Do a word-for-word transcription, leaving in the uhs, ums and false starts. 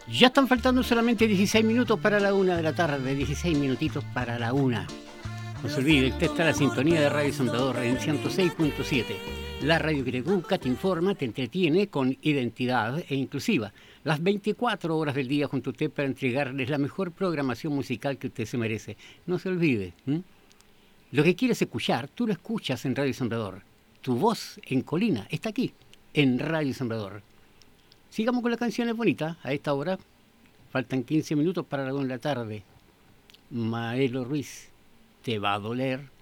Ya están faltando solamente dieciséis minutos para la una de la tarde, dieciséis minutitos para la una. No se olvide, usted está en la sintonía de Radio Sembrador en ciento seis punto siete. La radio que te educa, te informa, te entretiene con identidad e inclusiva. Las veinticuatro horas del día junto a usted para entregarles la mejor programación musical que usted se merece. No se olvide. ¿m? Lo que quieres escuchar, tú lo escuchas en Radio Sembrador. Tu voz en Colina está aquí, en Radio Sembrador. Sigamos con las canciones bonitas a esta hora. Faltan quince minutos para la una de la tarde. Maelo Ruiz, te va a doler.